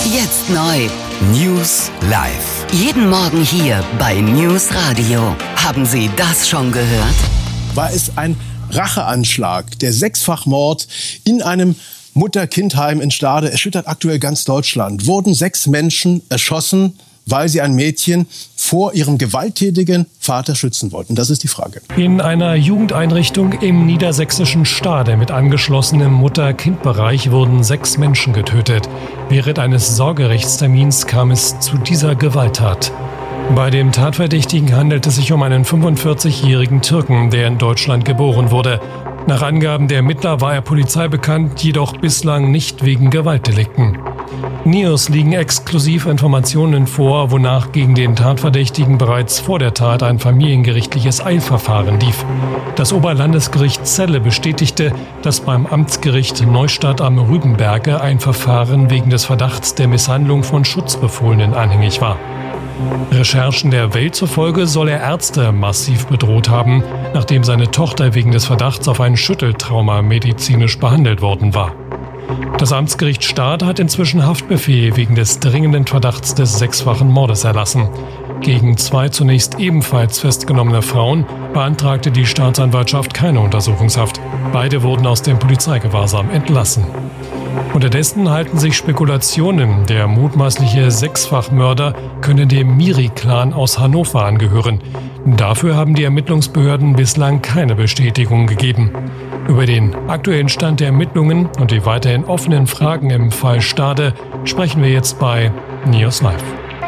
Jetzt neu. News live. Jeden Morgen hier bei News Radio. Haben Sie das schon gehört? War es ein Racheanschlag? Der Sechsfachmord in einem Mutter-Kind-Heim in Stade erschüttert aktuell ganz Deutschland. Wurden 6 Menschen erschossen, weil sie ein Mädchen vor ihrem gewalttätigen Vater schützen wollten? Das ist die Frage. In einer Jugendeinrichtung im niedersächsischen Stade mit angeschlossenem Mutter-Kind-Bereich wurden 6 Menschen getötet. Während eines Sorgerechtstermins kam es zu dieser Gewalttat. Bei dem Tatverdächtigen handelt es sich um einen 45-jährigen Türken, der in Deutschland geboren wurde. Nach Angaben der Ermittler war er Polizei bekannt, jedoch bislang nicht wegen Gewaltdelikten. NEOS liegen exklusiv Informationen vor, wonach gegen den Tatverdächtigen bereits vor der Tat ein familiengerichtliches Eilverfahren lief. Das Oberlandesgericht Celle bestätigte, dass beim Amtsgericht Neustadt am Rübenberge ein Verfahren wegen des Verdachts der Misshandlung von Schutzbefohlenen anhängig war. Recherchen der Welt zufolge soll er Ärzte massiv bedroht haben, nachdem seine Tochter wegen des Verdachts auf ein Schütteltrauma medizinisch behandelt worden war. Das Amtsgericht Stade hat inzwischen Haftbefehl wegen des dringenden Verdachts des 6-fachen Mordes erlassen. Gegen 2 zunächst ebenfalls festgenommene Frauen beantragte die Staatsanwaltschaft keine Untersuchungshaft. Beide wurden aus dem Polizeigewahrsam entlassen. Unterdessen halten sich Spekulationen, der mutmaßliche 6-Fachmörder könne dem Miri-Clan aus Hannover angehören. Dafür haben die Ermittlungsbehörden bislang keine Bestätigung gegeben. Über den aktuellen Stand der Ermittlungen und die weiterhin offenen Fragen im Fall Stade sprechen wir jetzt bei NEOS Live.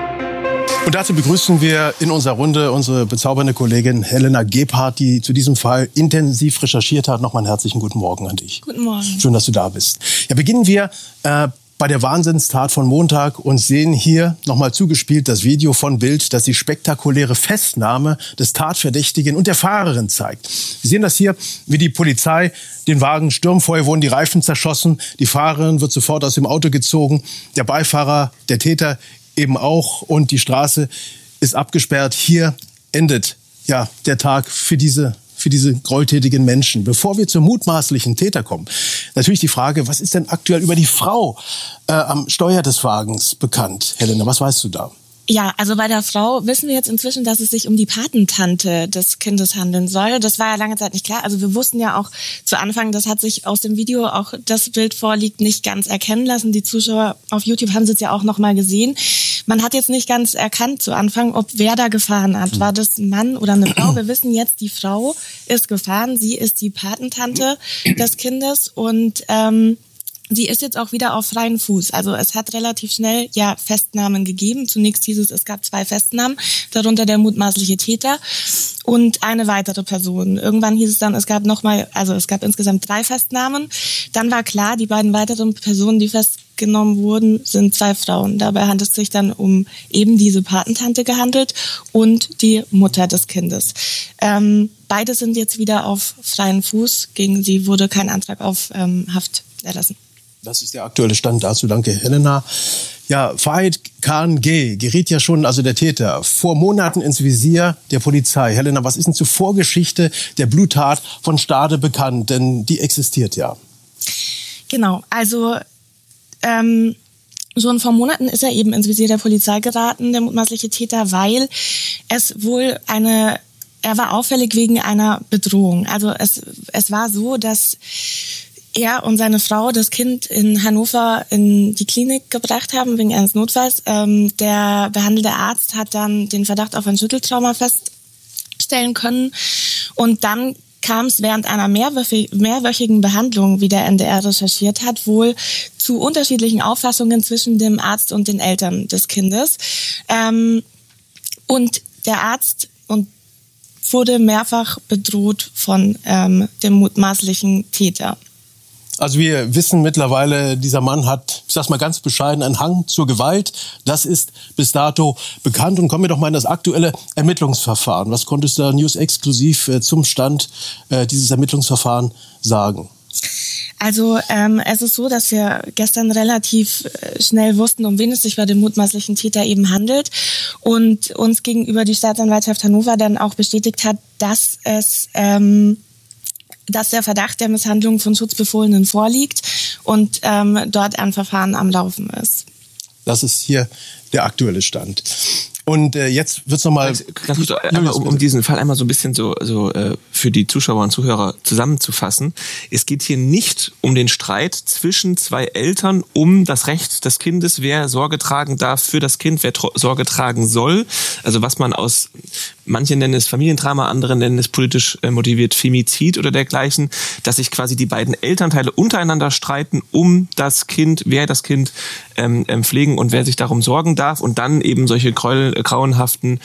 Und dazu begrüßen wir in unserer Runde unsere bezaubernde Kollegin Helena Gebhardt, die zu diesem Fall intensiv recherchiert hat. Nochmal einen herzlichen guten Morgen an dich. Guten Morgen. Schön, dass du da bist. Ja, beginnen wir bei der Wahnsinnstat von Montag und sehen hier nochmal zugespielt das Video von Bild, das die spektakuläre Festnahme des Tatverdächtigen und der Fahrerin zeigt. Wir sehen das hier, wie die Polizei den Wagen stürmt. Vorher wurden die Reifen zerschossen. Die Fahrerin wird sofort aus dem Auto gezogen. Der Beifahrer, der Täter eben auch. Und die Straße ist abgesperrt. Hier endet ja der Tag für diese gräueltätigen Menschen. Bevor wir zum mutmaßlichen Täter kommen, natürlich die Frage, was ist denn aktuell über die Frau am Steuer des Wagens bekannt? Helena, was weißt du da? Ja, also bei der Frau wissen wir jetzt inzwischen, dass es sich um die Patentante des Kindes handeln soll. Das war ja lange Zeit nicht klar. Also wir wussten ja auch zu Anfang, das hat sich aus dem Video, auch das Bild vorliegt, nicht ganz erkennen lassen. Die Zuschauer auf YouTube haben es jetzt ja auch noch mal gesehen. Man hat jetzt nicht ganz erkannt zu Anfang, ob wer da gefahren hat. War das ein Mann oder eine Frau? Wir wissen jetzt, die Frau ist gefahren. Sie ist die Patentante des Kindes und sie ist jetzt auch wieder auf freien Fuß. Also es hat relativ schnell ja Festnahmen gegeben. Zunächst hieß es gab 2 Festnahmen, darunter der mutmaßliche Täter und eine weitere Person. Irgendwann hieß es dann, es gab insgesamt 3 Festnahmen. Dann war klar, die beiden weiteren Personen, die festgenommen wurden, sind 2 Frauen. Dabei handelt es sich dann um eben diese Patentante gehandelt und die Mutter des Kindes. Beide sind jetzt wieder auf freien Fuß. Gegen sie wurde kein Antrag auf Haft erlassen. Das ist der aktuelle Stand dazu. Danke, Helena. Ja, Fahid Khan G. geriet ja schon, also der Täter, vor Monaten ins Visier der Polizei. Helena, was ist denn zur Vorgeschichte der Bluttat von Stade bekannt? Denn die existiert ja. Genau, also schon vor Monaten ist er eben ins Visier der Polizei geraten, der mutmaßliche Täter, weil es wohl er war auffällig wegen einer Bedrohung. Also es war so, dass er und seine Frau das Kind in Hannover in die Klinik gebracht haben wegen eines Notfalls. Der behandelnde Arzt hat dann den Verdacht auf ein Schütteltrauma feststellen können. Und dann kam es während einer mehrwöchigen Behandlung, wie der NDR recherchiert hat, wohl zu unterschiedlichen Auffassungen zwischen dem Arzt und den Eltern des Kindes. Und der Arzt wurde mehrfach bedroht von dem mutmaßlichen Täter. Also wir wissen mittlerweile, dieser Mann hat, ich sag's mal ganz bescheiden, einen Hang zur Gewalt. Das ist bis dato bekannt. Und kommen wir doch mal in das aktuelle Ermittlungsverfahren. Was konntest du da news-exklusiv zum Stand dieses Ermittlungsverfahrens sagen? Also es ist so, dass wir gestern relativ schnell wussten, um wen es sich bei dem mutmaßlichen Täter eben handelt und uns gegenüber die Staatsanwaltschaft Hannover dann auch bestätigt hat, dass der Verdacht der Misshandlung von Schutzbefohlenen vorliegt und dort ein Verfahren am Laufen ist. Das ist hier der aktuelle Stand. Und jetzt wird's nochmal... Um diesen Fall einmal so ein bisschen so für die Zuschauer und Zuhörer zusammenzufassen. Es geht hier nicht um den Streit zwischen zwei Eltern um das Recht des Kindes, wer Sorge tragen darf für das Kind, wer Sorge tragen soll. Also was man manche nennen es Familiendrama, andere nennen es politisch motiviert Femizid oder dergleichen, dass sich quasi die beiden Elternteile untereinander streiten um das Kind, wer das Kind pflegen und wer sich darum sorgen darf und dann eben solche grauenhaften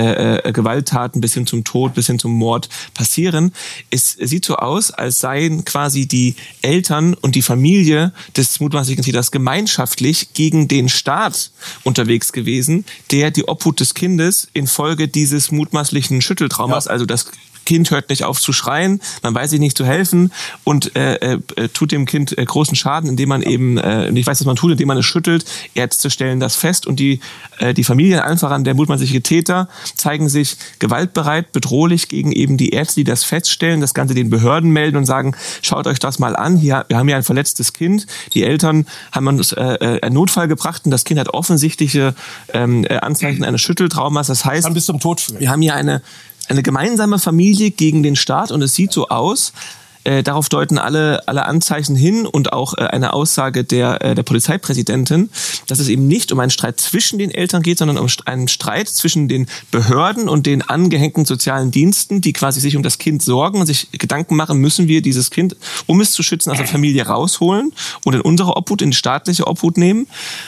Gewalttaten bis hin zum Tod, bis hin zum Mord passieren. Es sieht so aus, als seien quasi die Eltern und die Familie des mutmaßlichen Täters gemeinschaftlich gegen den Staat unterwegs gewesen, der die Obhut des Kindes infolge dieses mutmaßlichen Schütteltraumas, also das Kind hört nicht auf zu schreien, man weiß sich nicht zu helfen und tut dem Kind großen Schaden, indem man eben nicht weiß, was man tut, indem man es schüttelt. Ärzte stellen das fest und die Familien, einfach an der mutmaßliche Täter, zeigen sich gewaltbereit, bedrohlich gegen eben die Ärzte, die das feststellen, das Ganze den Behörden melden und sagen, schaut euch das mal an, wir haben hier ein verletztes Kind. Die Eltern haben uns einen Notfall gebracht und das Kind hat offensichtliche Anzeichen eines Schütteltraumas. Das heißt, kann bis zum Tod führen. Wir haben hier eine gemeinsame Familie gegen den Staat und es sieht so aus, darauf deuten alle Anzeichen hin und auch eine Aussage der Polizeipräsidentin, dass es eben nicht um einen Streit zwischen den Eltern geht, sondern um einen Streit zwischen den Behörden und den angehängten sozialen Diensten, die quasi sich um das Kind sorgen und sich Gedanken machen, müssen wir dieses Kind, um es zu schützen, aus der Familie rausholen und in unsere Obhut, in die staatliche Obhut nehmen.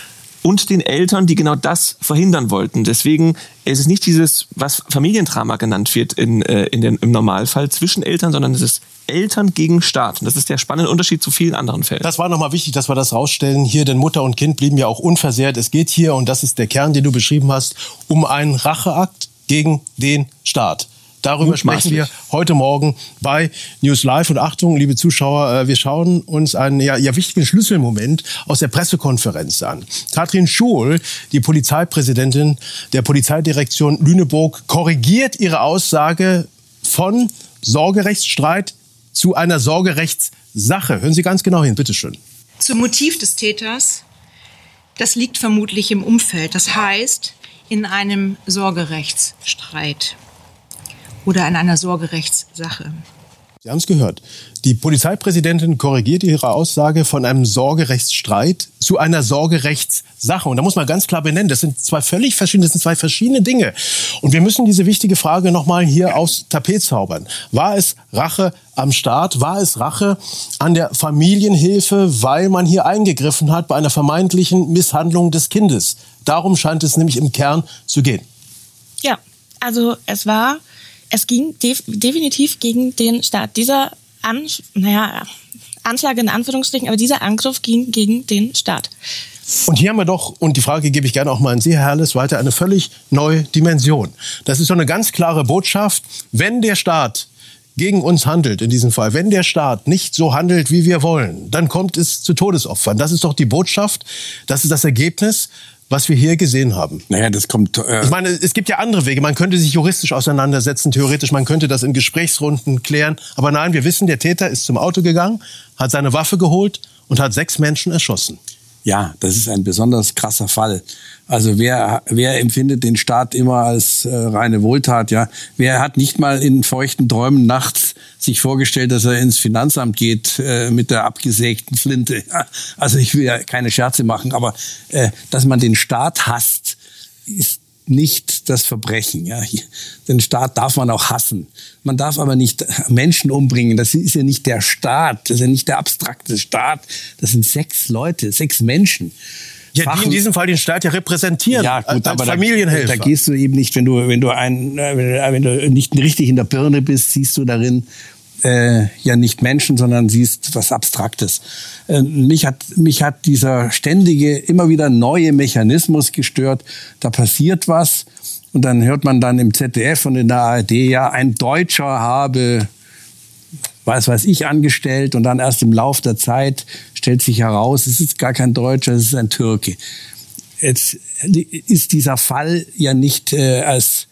Und den Eltern, die genau das verhindern wollten. Deswegen ist es nicht dieses, was Familiendrama genannt wird im Normalfall zwischen Eltern, sondern es ist Eltern gegen Staat. Und das ist der spannende Unterschied zu vielen anderen Fällen. Das war nochmal wichtig, dass wir das rausstellen hier, denn Mutter und Kind blieben ja auch unversehrt. Es geht hier, und das ist der Kern, den du beschrieben hast, um einen Racheakt gegen den Staat. Darüber sprechen wir heute Morgen bei News Live. Und Achtung, liebe Zuschauer, wir schauen uns einen wichtigen Schlüsselmoment aus der Pressekonferenz an. Katrin Schuhl, die Polizeipräsidentin der Polizeidirektion Lüneburg, korrigiert ihre Aussage von Sorgerechtsstreit zu einer Sorgerechtssache. Hören Sie ganz genau hin, bitteschön. Zum Motiv des Täters, das liegt vermutlich im Umfeld. Das heißt, in einem Sorgerechtsstreit oder in einer Sorgerechtssache. Sie haben es gehört. Die Polizeipräsidentin korrigiert ihre Aussage von einem Sorgerechtsstreit zu einer Sorgerechtssache. Und da muss man ganz klar benennen, das sind zwei verschiedene Dinge. Und wir müssen diese wichtige Frage nochmal hier aufs Tapet zaubern. War es Rache am Staat? War es Rache an der Familienhilfe, weil man hier eingegriffen hat bei einer vermeintlichen Misshandlung des Kindes? Darum scheint es nämlich im Kern zu gehen. Ja, also es ging definitiv gegen den Staat. Dieser Anschlag in Anführungsstrichen, aber dieser Angriff ging gegen den Staat. Und hier haben wir doch, und die Frage gebe ich gerne auch mal an Sie, Herr Herles, weiter, eine völlig neue Dimension. Das ist so eine ganz klare Botschaft, wenn der Staat gegen uns handelt, in diesem Fall, wenn der Staat nicht so handelt, wie wir wollen, dann kommt es zu Todesopfern. Das ist doch die Botschaft, das ist das Ergebnis, was wir hier gesehen haben. Naja, das kommt... Ich meine, es gibt ja andere Wege. Man könnte sich juristisch auseinandersetzen, theoretisch. Man könnte das in Gesprächsrunden klären. Aber nein, wir wissen, der Täter ist zum Auto gegangen, hat seine Waffe geholt und hat 6 Menschen erschossen. Ja, das ist ein besonders krasser Fall. Also wer empfindet den Staat immer als reine Wohltat? Ja, wer hat nicht mal in feuchten Träumen nachts sich vorgestellt, dass er ins Finanzamt geht mit der abgesägten Flinte? Ja, also ich will ja keine Scherze machen, aber dass man den Staat hasst, ist nicht das Verbrechen. Ja, den Staat darf man auch hassen. Man darf aber nicht Menschen umbringen. Das ist ja nicht der Staat. Das ist ja nicht der abstrakte Staat. Das sind 6 Leute, 6 Menschen. Ja, die in diesem Fall den Staat ja repräsentieren. Ja, gut, als aber Familienhelfer. Da gehst du eben nicht, wenn du nicht richtig in der Birne bist, siehst du darin ja nicht Menschen, sondern siehst was Abstraktes. Mich hat dieser ständige, immer wieder neue Mechanismus gestört. Da passiert was und dann hört man dann im ZDF und in der ARD, ja, ein Deutscher habe weiß ich angestellt und dann erst im Lauf der Zeit stellt sich heraus, es ist gar kein Deutscher, es ist ein Türke. Jetzt ist dieser Fall ja nicht als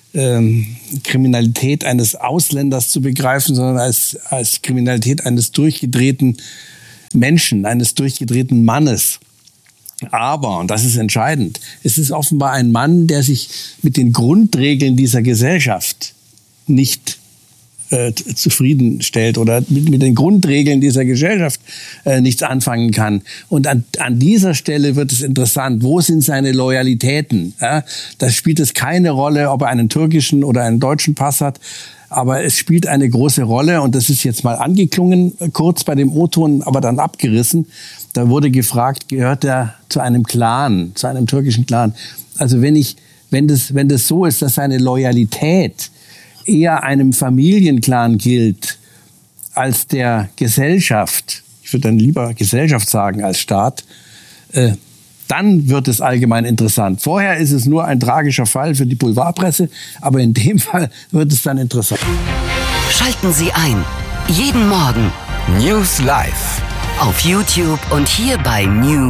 Kriminalität eines Ausländers zu begreifen, sondern als Kriminalität eines durchgedrehten Menschen, eines durchgedrehten Mannes. Aber, und das ist entscheidend, es ist offenbar ein Mann, der sich mit den Grundregeln dieser Gesellschaft nicht zufriedenstellt oder mit den Grundregeln dieser Gesellschaft nichts anfangen kann. Und an dieser Stelle wird es interessant. Wo sind seine Loyalitäten? Ja, da spielt es keine Rolle, ob er einen türkischen oder einen deutschen Pass hat. Aber es spielt eine große Rolle, und das ist jetzt mal angeklungen, kurz bei dem O-Ton, aber dann abgerissen. Da wurde gefragt, gehört er zu einem Clan, zu einem türkischen Clan? Also wenn das so ist, dass seine Loyalität eher einem Familienclan gilt als der Gesellschaft, ich würde dann lieber Gesellschaft sagen als Staat, dann wird es allgemein interessant. Vorher ist es nur ein tragischer Fall für die Boulevardpresse, aber in dem Fall wird es dann interessant. Schalten Sie ein. Jeden Morgen News Live. auf YouTube und hier bei News